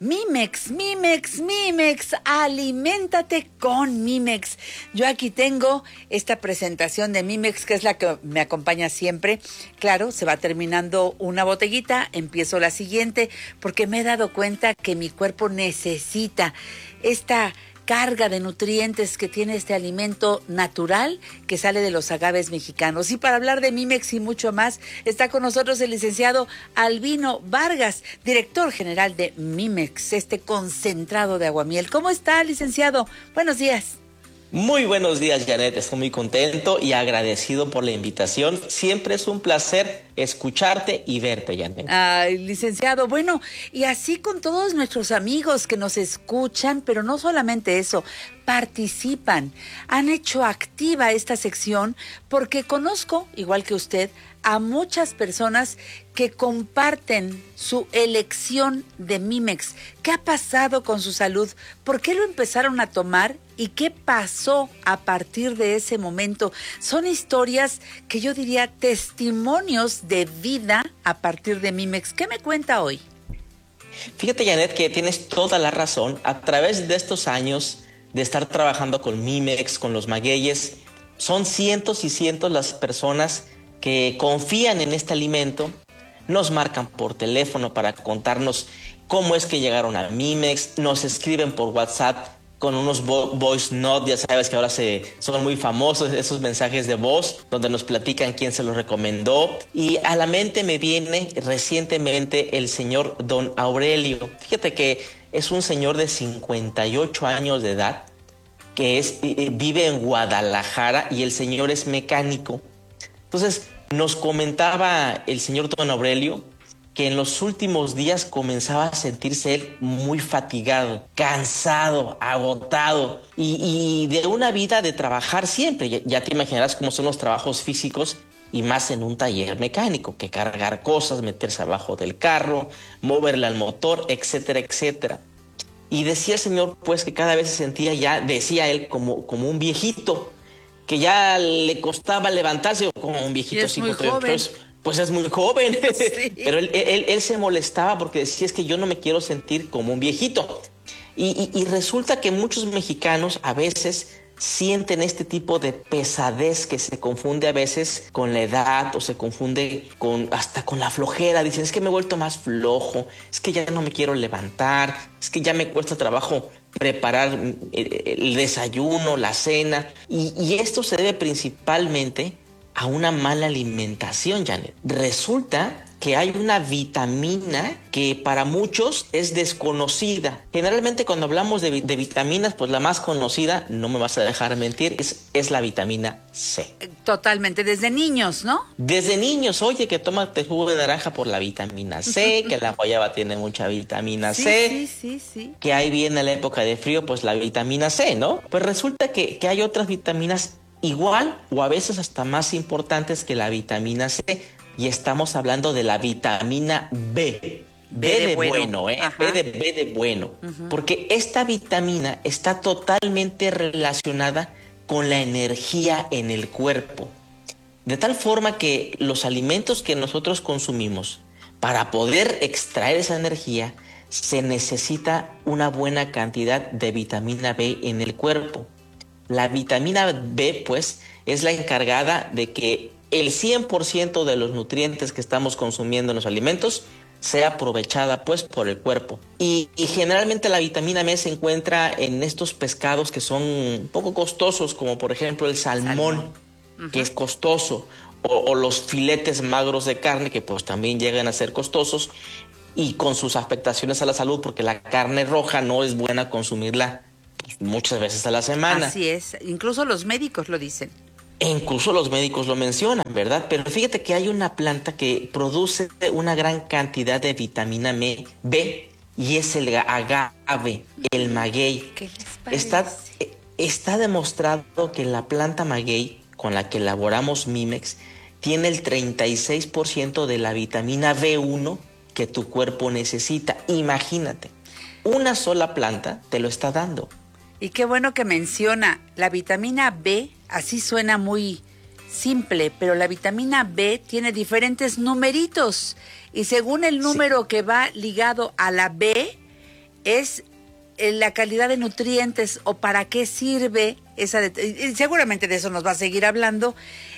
Mimex, Mimex, Mimex, aliméntate con Mimex. Yo aquí tengo esta presentación de Mimex, que es la que me acompaña siempre. Claro, se va terminando una botellita, empiezo la siguiente, porque me he dado cuenta que mi cuerpo necesita esta carga de nutrientes que tiene este alimento natural que sale de los agaves mexicanos. Y para hablar de Mimex y mucho más, está con nosotros el licenciado Albino Vargas, director general de Mimex, este concentrado de aguamiel. ¿Cómo está, licenciado? Buenos días. Muy buenos días, Janet. Estoy muy contento y agradecido por la invitación. Siempre es un placer escucharte y verte, Janet. Ay, licenciado, bueno, y así con todos nuestros amigos que nos escuchan, pero no solamente eso, participan, han hecho activa esta sección porque conozco, igual que usted, a muchas personas que comparten su elección de Mimex. ¿Qué ha pasado con su salud? ¿Por qué lo empezaron a tomar? ¿Y qué pasó a partir de ese momento? Son historias que yo diría testimonios de vida a partir de Mimex. ¿Qué me cuenta hoy? Fíjate, Janet, que tienes toda la razón. A través de estos años de estar trabajando con Mimex, con los magueyes, son cientos y cientos las personas que confían en este alimento, nos marcan por teléfono para contarnos cómo es que llegaron a Mimex, nos escriben por WhatsApp con unos voice note, ya sabes que ahora son muy famosos esos mensajes de voz donde nos platican quién se los recomendó. Y a la mente me viene recientemente el señor Don Aurelio. Fíjate que es un señor de 58 años de edad que vive en Guadalajara y el señor es mecánico. Entonces nos comentaba el señor Don Aurelio que en los últimos días comenzaba a sentirse él muy fatigado, cansado, agotado y de una vida de trabajar siempre. Ya te imaginarás cómo son los trabajos físicos y más en un taller mecánico, que cargar cosas, meterse abajo del carro, moverle al motor, etcétera, etcétera. Y decía el señor pues que cada vez se sentía ya, decía él, como un viejito, que ya le costaba levantarse como un viejito. Y es muy joven. Pues es muy joven, Sí. Pero él se molestaba porque decía, es que yo no me quiero sentir como un viejito. Y resulta que muchos mexicanos a veces sienten este tipo de pesadez que se confunde a veces con la edad o se confunde hasta con la flojera. Dicen, es que me he vuelto más flojo, es que ya no me quiero levantar, es que ya me cuesta trabajo preparar el desayuno, la cena. Y esto se debe principalmente a una mala alimentación, Janet. Resulta que hay una vitamina que para muchos es desconocida. Generalmente cuando hablamos de vitaminas, pues la más conocida, no me vas a dejar mentir, es la vitamina C. Totalmente, desde niños, ¿no? Desde niños, oye, que tómate jugo de naranja por la vitamina C, que la guayaba tiene mucha vitamina C. Sí. Que ahí viene la época de frío, pues la vitamina C, ¿no? Pues resulta que hay otras vitaminas igual o a veces hasta más importantes que la vitamina C. Y estamos hablando de la vitamina B. B de bueno, ¿eh? B de bueno. Uh-huh. Porque esta vitamina está totalmente relacionada con la energía en el cuerpo. De tal forma que los alimentos que nosotros consumimos, para poder extraer esa energía, se necesita una buena cantidad de vitamina B en el cuerpo. La vitamina B, pues, es la encargada de que el 100% de los nutrientes que estamos consumiendo en los alimentos sea aprovechada, pues, por el cuerpo. Y generalmente la vitamina B se encuentra en estos pescados que son un poco costosos, como por ejemplo el salmón, uh-huh, que es costoso, o los filetes magros de carne, que pues también llegan a ser costosos, y con sus afectaciones a la salud, porque la carne roja no es buena consumirla muchas veces a la semana. Así es, incluso los médicos lo dicen. E incluso los médicos lo mencionan, ¿verdad? Pero fíjate que hay una planta que produce una gran cantidad de vitamina B y es el agave, el maguey. ¿Qué les parece? Está demostrado que la planta maguey con la que elaboramos Mimex tiene el 36% de la vitamina B1 que tu cuerpo necesita. Imagínate, una sola planta te lo está dando. Y qué bueno que menciona la vitamina B, así suena muy simple, pero la vitamina B tiene diferentes numeritos y según el número que va ligado a la B, es la calidad de nutrientes o para qué sirve esa. Y seguramente de eso nos va a seguir hablando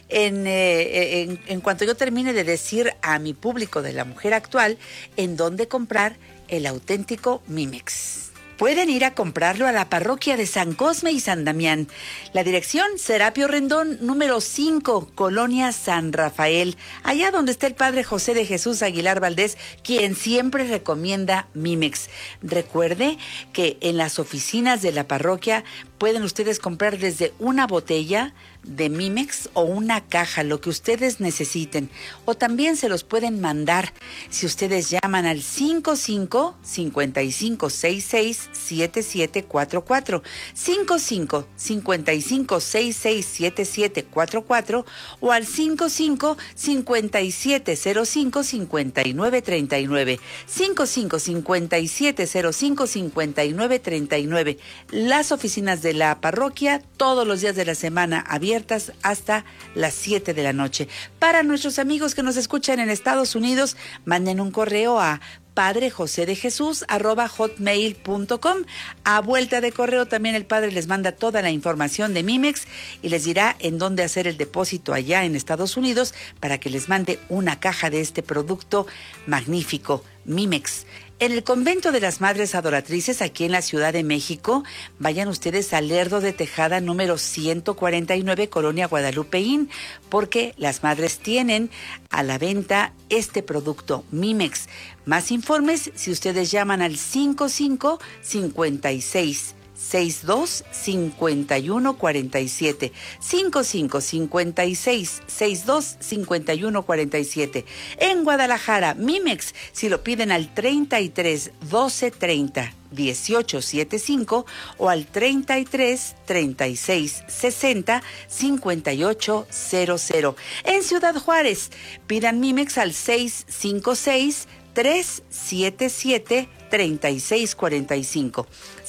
en cuanto yo termine de decir a mi público de la mujer actual en dónde comprar el auténtico Mimex. Pueden ir a comprarlo a la parroquia de San Cosme y San Damián. La dirección, Serapio Rendón, número 5, Colonia San Rafael, allá donde está el padre José de Jesús Aguilar Valdés, quien siempre recomienda Mimex. Recuerde que en las oficinas de la parroquia pueden ustedes comprar desde una botella de Mimex o una caja, lo que ustedes necesiten. O también se los pueden mandar si ustedes llaman al 55-5566-7744, 55-5566-7744 o al 55-5705-5939, 55-5705-5939. Las oficinas de la parroquia todos los días de la semana abiertas hasta las 7 de la noche. Para nuestros amigos que nos escuchan en Estados Unidos, manden un correo a padrejosedejesus@hotmail.com. A vuelta de correo también el padre les manda toda la información de Mimex y les dirá en dónde hacer el depósito allá en Estados Unidos para que les mande una caja de este producto magnífico, Mimex. En el convento de las Madres Adoratrices, aquí en la Ciudad de México, vayan ustedes al Lerdo de Tejada número 149, Colonia Guadalupeín, porque las madres tienen a la venta este producto, Mimex. Más informes si ustedes llaman al 55-56-62-5147, 55-56-62-5147. En Guadalajara, Mimex, si lo piden al 33 12 30 18 75 o al 33 36 60 58 00. En Ciudad Juárez, pidan Mimex al 656 377-3645,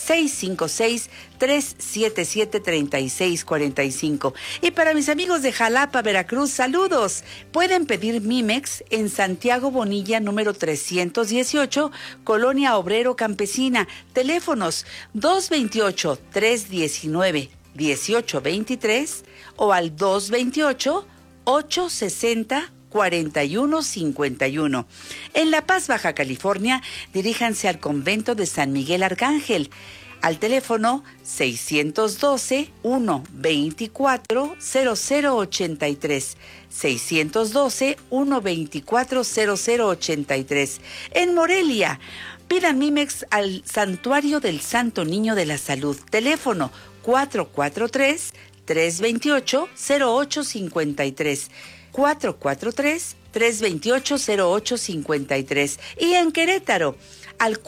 656-377-3645. Y para mis amigos de Jalapa, Veracruz, saludos. Pueden pedir Mimex en Santiago Bonilla, número 318, Colonia Obrero Campesina. Teléfonos 228-319-1823 o al 228-860-4151. En La Paz, Baja California, diríjanse al convento de San Miguel Arcángel al teléfono 612-124-0083, 612-124-0083. En Morelia, pidan Mimex al Santuario del Santo Niño de la Salud, teléfono 443-328-0853, 443-328-0853. Y en Querétaro, al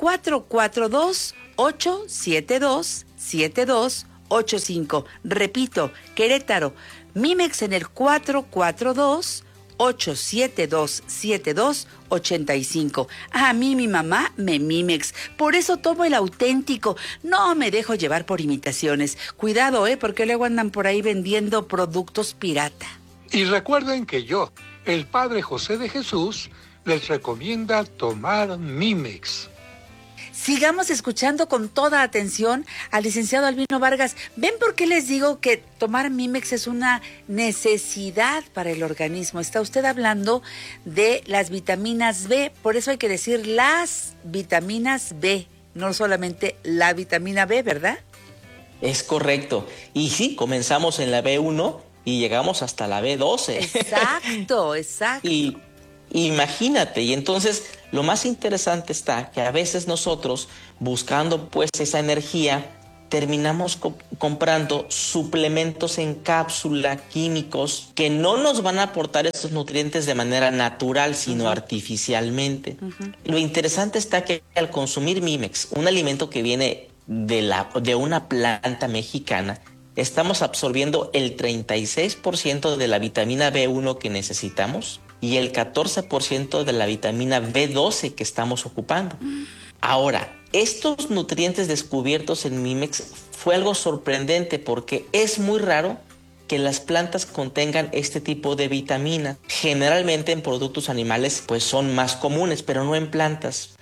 442-872-7285. Repito, Querétaro, Mimex en el 442-872-7285. A mí mi mamá me Mimex, por eso tomo el auténtico. No me dejo llevar por imitaciones. Cuidado, porque luego andan por ahí vendiendo productos pirata. Y recuerden que yo, el Padre José de Jesús, les recomienda tomar Mimex. Sigamos escuchando con toda atención al licenciado Albino Vargas. ¿Ven por qué les digo que tomar Mimex es una necesidad para el organismo? Está usted hablando de las vitaminas B, por eso hay que decir las vitaminas B, no solamente la vitamina B, ¿verdad? Es correcto. Y sí, comenzamos en la B1 y llegamos hasta la B12. Exacto, exacto. Y imagínate, y entonces lo más interesante está que a veces nosotros, buscando pues esa energía, terminamos comprando suplementos en cápsula, químicos, que no nos van a aportar esos nutrientes de manera natural, sino artificialmente. Lo interesante está que al consumir Mimex, un alimento que viene de una planta mexicana, estamos absorbiendo el 36% de la vitamina B1 que necesitamos y el 14% de la vitamina B12 que estamos ocupando. Ahora, estos nutrientes descubiertos en Mimex fue algo sorprendente porque es muy raro que las plantas contengan este tipo de vitamina. Generalmente en productos animales pues son más comunes, pero no en plantas.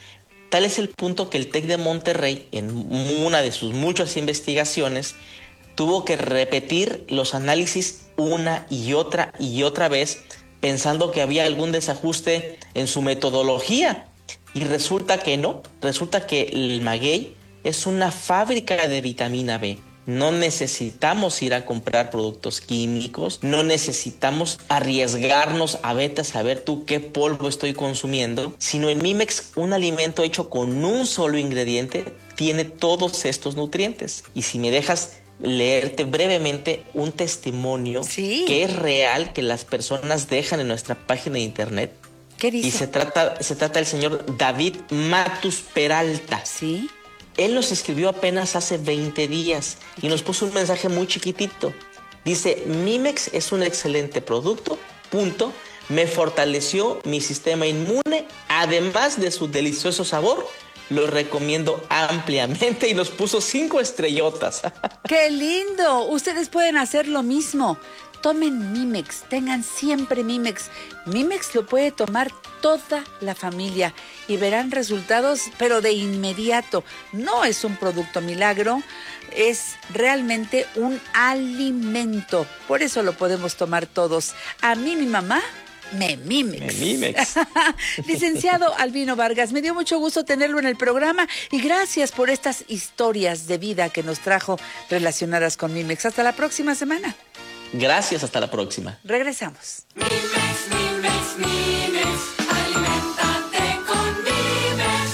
Tal es el punto que el TEC de Monterrey, en una de sus muchas investigaciones, tuvo que repetir los análisis una y otra vez, pensando que había algún desajuste en su metodología. Y resulta que no, resulta que el maguey es una fábrica de vitamina B. No necesitamos ir a comprar productos químicos, no necesitamos arriesgarnos a vete a saber tú qué polvo estoy consumiendo, sino en Mimex un alimento hecho con un solo ingrediente tiene todos estos nutrientes. Y si me dejas leerte brevemente un testimonio que es real, que las personas dejan en nuestra página de internet. ¿Qué dice? Y se trata del señor David Matus Peralta. Sí. Él nos escribió apenas hace 20 días y nos puso un mensaje muy chiquitito. Dice, Mimex es un excelente producto, punto. Me fortaleció mi sistema inmune, además de su delicioso sabor. Lo recomiendo ampliamente y nos puso 5 estrellotas. ¡Qué lindo! Ustedes pueden hacer lo mismo. Tomen Mimex, tengan siempre Mimex. Mimex lo puede tomar toda la familia y verán resultados, pero de inmediato. No es un producto milagro, es realmente un alimento. Por eso lo podemos tomar todos. A mí, mi mamá, me Mimex. Licenciado Albino Vargas, me dio mucho gusto tenerlo en el programa y gracias por estas historias de vida que nos trajo relacionadas con Mimex. Hasta la próxima semana. Gracias, hasta la próxima. Regresamos. Mimex, aliméntate con Mimex.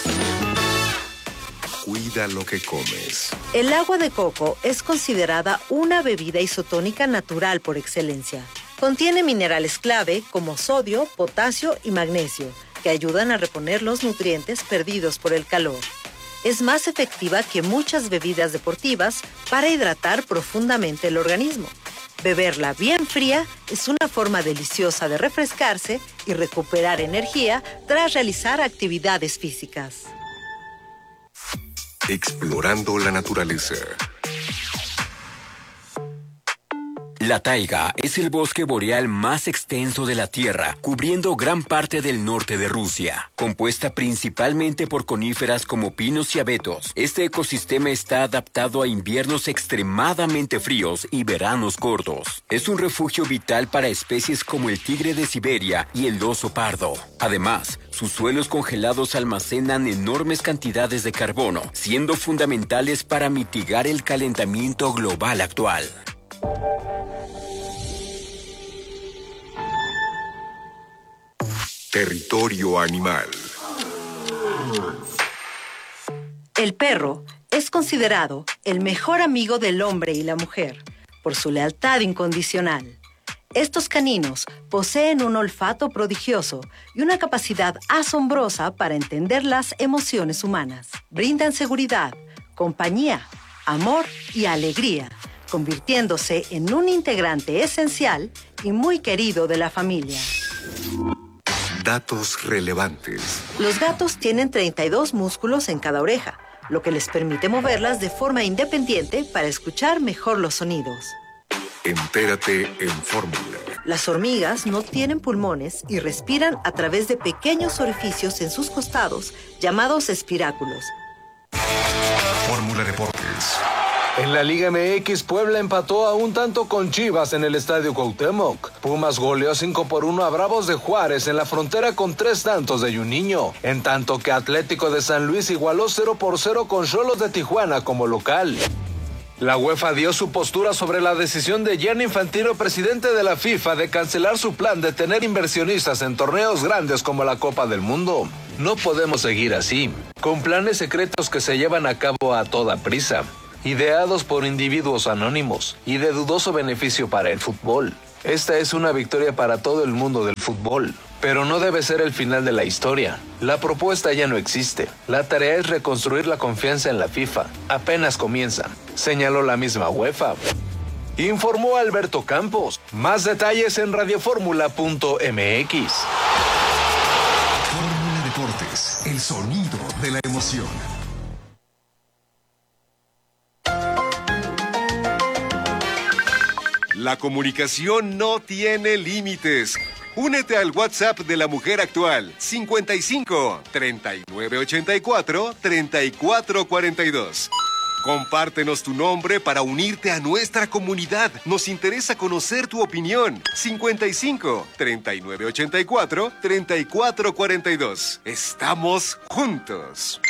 Cuida lo que comes. El agua de coco es considerada una bebida isotónica natural por excelencia. Contiene minerales clave como sodio, potasio y magnesio, que ayudan a reponer los nutrientes perdidos por el calor. Es más efectiva que muchas bebidas deportivas para hidratar profundamente el organismo. Beberla bien fría es una forma deliciosa de refrescarse y recuperar energía tras realizar actividades físicas. Explorando la naturaleza. La taiga es el bosque boreal más extenso de la Tierra, cubriendo gran parte del norte de Rusia. Compuesta principalmente por coníferas como pinos y abetos, este ecosistema está adaptado a inviernos extremadamente fríos y veranos cortos. Es un refugio vital para especies como el tigre de Siberia y el oso pardo. Además, sus suelos congelados almacenan enormes cantidades de carbono, siendo fundamentales para mitigar el calentamiento global actual. Territorio animal. El perro es considerado el mejor amigo del hombre y la mujer por su lealtad incondicional. Estos caninos poseen un olfato prodigioso y una capacidad asombrosa para entender las emociones humanas. Brindan seguridad, compañía, amor y alegría, convirtiéndose en un integrante esencial y muy querido de la familia. Datos relevantes. Los gatos tienen 32 músculos en cada oreja, lo que les permite moverlas de forma independiente para escuchar mejor los sonidos. Entérate en Fórmula. Las hormigas no tienen pulmones y respiran a través de pequeños orificios en sus costados, llamados espiráculos. Fórmula Deportes. En la Liga MX, Puebla empató a un tanto con Chivas en el Estadio Cuauhtémoc. Pumas goleó 5-1 a Bravos de Juárez en la frontera con 3 tantos de Juninho, en tanto que Atlético de San Luis igualó 0-0 con Xolos de Tijuana como local. La UEFA dio su postura sobre la decisión de Gianni Infantino, presidente de la FIFA, de cancelar su plan de tener inversionistas en torneos grandes como la Copa del Mundo. No podemos seguir así, con planes secretos que se llevan a cabo a toda prisa, ideados por individuos anónimos y de dudoso beneficio para el fútbol. Esta es una victoria para todo el mundo del fútbol, pero no debe ser el final de la historia. La propuesta ya no existe. La tarea es reconstruir la confianza en la FIFA. Apenas comienza, señaló la misma UEFA. Informó Alberto Campos. Más detalles en radioformula.mx. Fórmula Deportes, el sonido de la emoción. La comunicación no tiene límites. Únete al WhatsApp de la mujer actual 55 3984 3442. Compártenos tu nombre para unirte a nuestra comunidad. Nos interesa conocer tu opinión. 55 3984 3442. Estamos juntos.